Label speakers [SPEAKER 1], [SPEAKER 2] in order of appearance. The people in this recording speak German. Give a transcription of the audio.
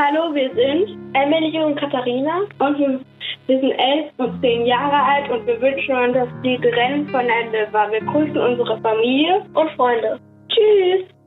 [SPEAKER 1] Hallo, wir sind Emily und Katharina und wir sind 11 und 10 Jahre alt und wir wünschen uns das Lied Rennen von Ende. Wir grüßen unsere Familie und Freunde. Tschüss!